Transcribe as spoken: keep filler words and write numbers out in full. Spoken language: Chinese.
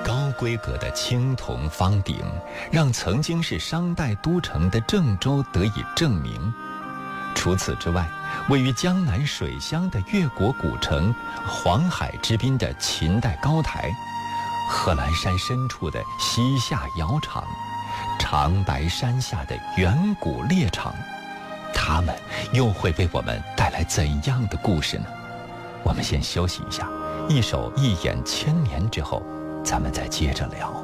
高规格的青铜方鼎，让曾经是商代都城的郑州得以证明。除此之外，位于江南水乡的越国古城，黄海之滨的秦代高台，贺兰山深处的西夏窑厂，长白山下的远古猎场，它们又会为我们带来怎样的故事呢？我们先休息一下，一首《一眼千年》之后，咱们再接着聊。